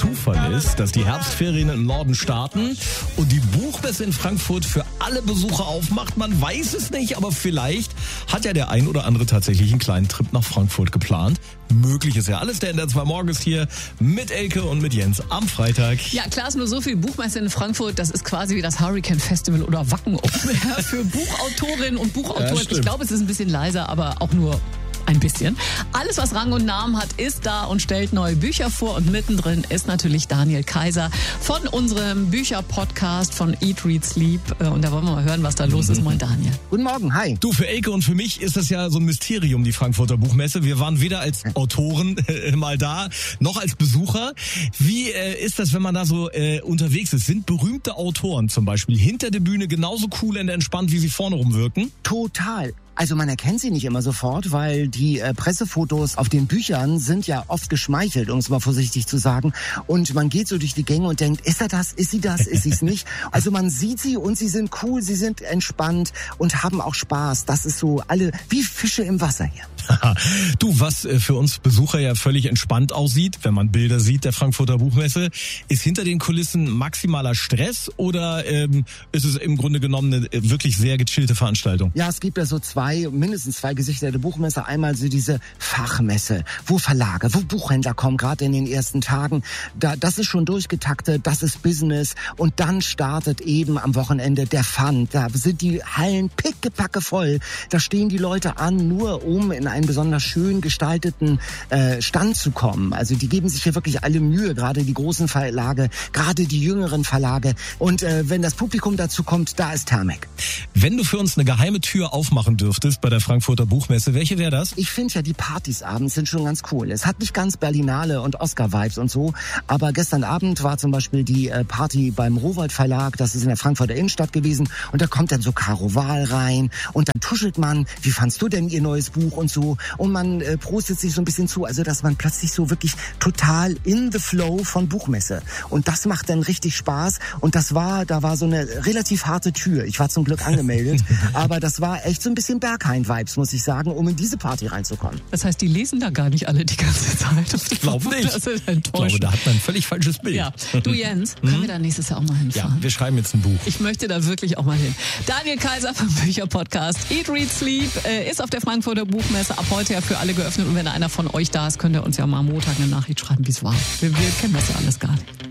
Zufall ist, dass die Herbstferien im Norden starten und die Buchmesse in Frankfurt für alle Besucher aufmacht. Man weiß es nicht, aber vielleicht hat ja der ein oder andere tatsächlich einen kleinen Trip nach Frankfurt geplant. Möglich ist ja alles. Der NDR 2 Morgens hier mit Elke und mit Jens am Freitag. Ja, klar ist nur so viel. Buchmesse in Frankfurt, das ist quasi wie das Hurricane Festival oder Wacken Open Air für Buchautorinnen und Buchautoren. Ja, ich glaube, es ist ein bisschen leiser, aber auch nur ein bisschen. Alles, was Rang und Namen hat, ist da und stellt neue Bücher vor. Und mittendrin ist natürlich Daniel Kaiser von unserem Bücher-Podcast von Eat, Read, Sleep. Und da wollen wir mal hören, was da los ist. Moin, Daniel. Guten Morgen, hi. Du, für Elke und für mich ist das ja so ein Mysterium, die Frankfurter Buchmesse. Wir waren weder als Autoren mal da, noch als Besucher. Wie ist das, wenn man da so unterwegs ist? Sind berühmte Autoren zum Beispiel hinter der Bühne genauso cool und entspannt, wie sie vorne rumwirken? Total. Also man erkennt sie nicht immer sofort, weil die Pressefotos auf den Büchern sind ja oft geschmeichelt, um es mal vorsichtig zu sagen. Und man geht so durch die Gänge und denkt, ist er das, ist sie das, ist sie es nicht? Also man sieht sie und sie sind cool, sie sind entspannt und haben auch Spaß. Das ist so alle wie Fische im Wasser hier. Du, was für uns Besucher ja völlig entspannt aussieht, wenn man Bilder sieht der Frankfurter Buchmesse, ist hinter den Kulissen maximaler Stress oder ist es im Grunde genommen eine wirklich sehr gechillte Veranstaltung? Ja, es gibt ja so mindestens zwei Gesichter der Buchmesse. Einmal so diese Fachmesse, wo Verlage, wo Buchhändler kommen, gerade in den ersten Tagen. Das ist schon durchgetaktet, das ist Business. Und dann startet eben am Wochenende der Fun. Da sind die Hallen pickepacke voll. Da stehen die Leute an, nur um in einen besonders schön gestalteten Stand zu kommen. Also die geben sich hier wirklich alle Mühe, gerade die großen Verlage, gerade die jüngeren Verlage. Und wenn das Publikum dazu kommt, da ist Thermek. Wenn du für uns eine geheime Tür aufmachen dürftest bei der Frankfurter Buchmesse, welche wäre das? Ich finde ja, die Partys abends sind schon ganz cool. Es hat nicht ganz Berlinale und Oscar-Vibes und so, aber gestern Abend war zum Beispiel die Party beim Rowohlt Verlag, das ist in der Frankfurter Innenstadt gewesen, und da kommt dann so Caro Wahl rein und dann tuschelt man, wie fandst du denn ihr neues Buch und so, und man prostet sich so ein bisschen zu, also dass man plötzlich so wirklich total in the flow von Buchmesse, und das macht dann richtig Spaß. Und da war so eine relativ harte Tür. Ich war zum Glück angemeldet, aber das war echt so ein bisschen Berghain-Vibes, muss ich sagen, um in diese Party reinzukommen. Das heißt, die lesen da gar nicht alle die ganze Zeit. Ich glaube nicht. Das ist Ich enttäuschend. glaube, da hat man ein völlig falsches Bild. Ja, du Jens, können wir da nächstes Jahr auch mal hinfahren? Ja, wir schreiben jetzt ein Buch. Ich möchte da wirklich auch mal hin. Daniel Kaiser vom Bücher-Podcast Eat, Read, Sleep ist auf der Frankfurter Buchmesse ab heute ja für alle geöffnet. Und wenn einer von euch da ist, könnt ihr uns ja mal am Montag eine Nachricht schreiben, wie es war. Wir kennen das ja alles gar nicht.